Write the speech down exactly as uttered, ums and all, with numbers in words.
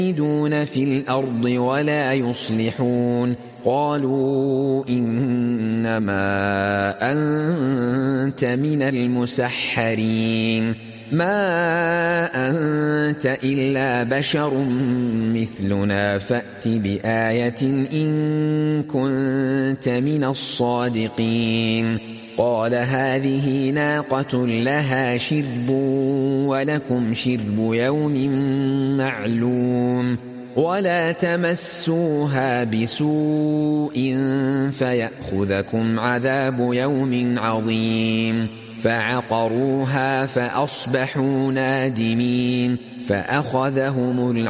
يفسدون في الأرض ولا يصلحون قالوا إنما أنت من المسحرين ما أنت إلا بشر مثلنا فأت بآية إن كنت من الصادقين قال هذه ناقة لها شرب ولكم شرب يوم معلوم ولا تمسوها بسوء فيأخذكم عذاب يوم عظيم فعقروها فأصبحوا نادمين فأخذهم